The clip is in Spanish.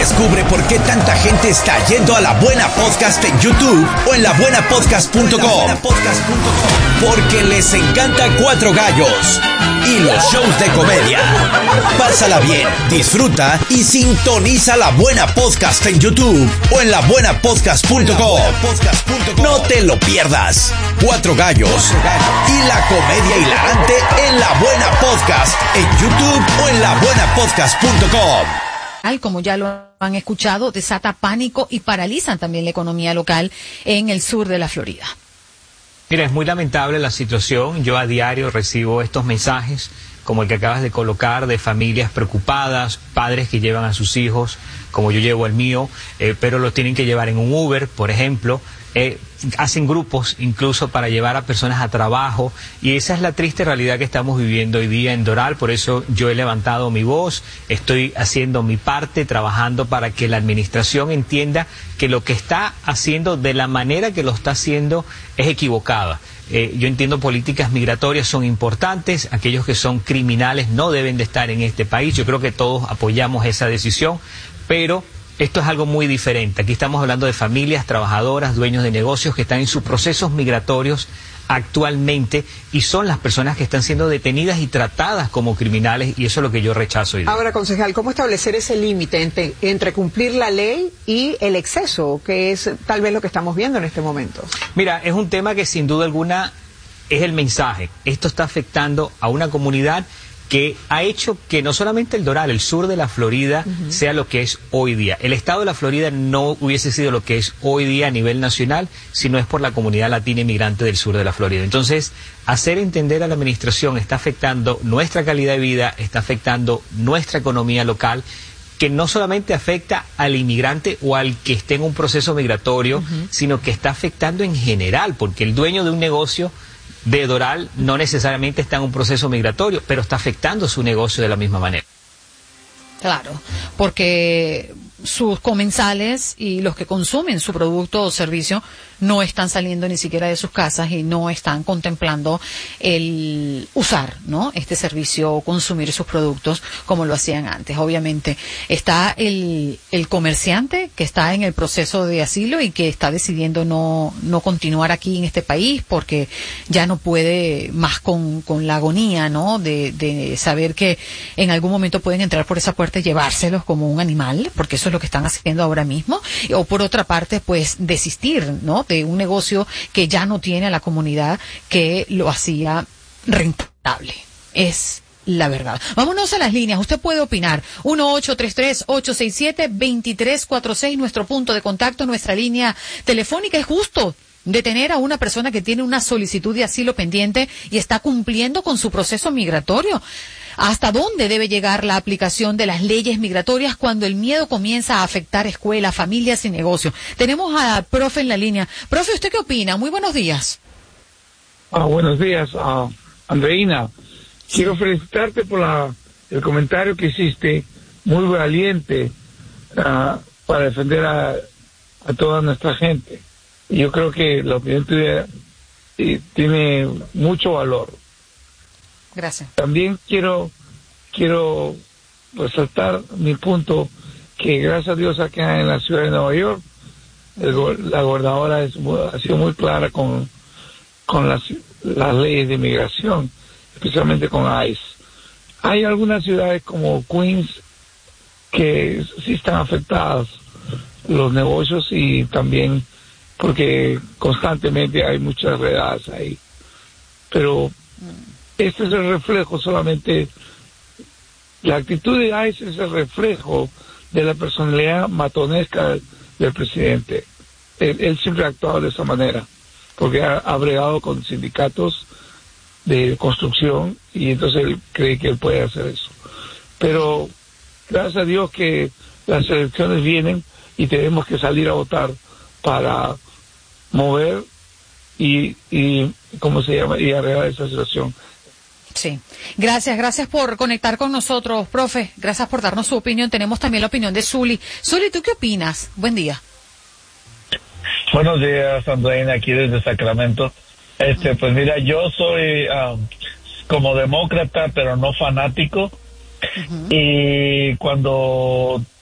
Descubre por qué tanta gente está yendo a La Buena Podcast en YouTube o en labuenapodcast.com. Porque les encanta Cuatro Gallos y los shows de comedia. Pásala bien, disfruta y sintoniza La Buena Podcast en YouTube o en labuenapodcast.com. No te lo pierdas. Cuatro Gallos y la comedia hilarante en La Buena Podcast en YouTube o en labuenapodcast.com. Como ya lo han escuchado, desata pánico y paralizan también la economía local en el sur de la Florida. Mira, es muy lamentable la situación. Yo a diario recibo estos mensajes, como el que acabas de colocar, de familias preocupadas, padres que llevan a sus hijos, como yo llevo el mío, pero los tienen que llevar en un Uber, por ejemplo. Hacen grupos incluso para llevar a personas a trabajo, y esa es la triste realidad que estamos viviendo hoy día en Doral. Por eso yo he levantado mi voz, estoy haciendo mi parte, trabajando para que la administración entienda que lo que está haciendo, de la manera que lo está haciendo, es equivocada. Yo entiendo políticas migratorias son importantes, aquellos que son criminales no deben de estar en este país. Yo creo que todos apoyamos esa decisión, pero esto es algo muy diferente. Aquí estamos hablando de familias, trabajadoras, dueños de negocios que están en sus procesos migratorios actualmente, y son las personas que están siendo detenidas y tratadas como criminales, y eso es lo que yo rechazo hoy día. Ahora, concejal, ¿cómo establecer ese límite entre cumplir la ley y el exceso, que es tal vez lo que estamos viendo en este momento? Mira, es un tema que sin duda alguna es el mensaje. Esto está afectando a una comunidad que ha hecho que no solamente el Doral, el sur de la Florida, sea lo que es hoy día. El estado de la Florida no hubiese sido lo que es hoy día a nivel nacional si no es por la comunidad latina inmigrante del sur de la Florida. Entonces, hacer entender a la administración está afectando nuestra calidad de vida, está afectando nuestra economía local, que no solamente afecta al inmigrante o al que esté en un proceso migratorio, sino que está afectando en general, porque el dueño de un negocio de Doral no necesariamente está en un proceso migratorio, pero está afectando su negocio de la misma manera. Claro, porque sus comensales y los que consumen su producto o servicio no están saliendo ni siquiera de sus casas y no están contemplando el usar, ¿no?, este servicio o consumir sus productos como lo hacían antes. Obviamente está el comerciante que está en el proceso de asilo y que está decidiendo no continuar aquí en este país porque ya no puede más con la agonía, ¿no?, de saber que en algún momento pueden entrar por esa puerta y llevárselos como un animal, porque eso es lo que están haciendo ahora mismo. O por otra parte, pues desistir, ¿no?, de un negocio que ya no tiene a la comunidad que lo hacía rentable. Es la verdad. Vámonos a las líneas. Usted puede opinar. 1-833-867-2346, nuestro punto de contacto, nuestra línea telefónica. Es justo detener a una persona que tiene una solicitud de asilo pendiente y está cumpliendo con su proceso migratorio. ¿Hasta dónde debe llegar la aplicación de las leyes migratorias cuando el miedo comienza a afectar escuelas, familias y negocios? Tenemos al profe en la línea. Profe, ¿usted qué opina? Muy buenos días. Buenos días, Andreina. Quiero felicitarte por el comentario que hiciste, muy valiente, para defender a toda nuestra gente. Y yo creo que la opinión tuya tiene mucho valor. Gracias. También quiero resaltar mi punto, que gracias a Dios acá en la ciudad de Nueva York, la gobernadora ha sido muy clara con las leyes de inmigración, especialmente con ICE. Hay algunas ciudades como Queens que sí están afectadas los negocios, y también porque constantemente hay muchas redadas ahí. Pero este es el reflejo solamente, la actitud de ICE es el reflejo de la personalidad matonesca del presidente. Él siempre ha actuado de esa manera, porque ha bregado con sindicatos de construcción, y entonces él cree que él puede hacer eso. Pero gracias a Dios que las elecciones vienen y tenemos que salir a votar para mover y ¿cómo se llama?, y arreglar esa situación. Sí. Gracias por conectar con nosotros, profe. Gracias por darnos su opinión. Tenemos también la opinión de Zuli. Zuli, ¿tú qué opinas? Buen día. Buenos días, Andreina, aquí desde Sacramento. Pues mira, yo soy como demócrata, pero no fanático. Y cuando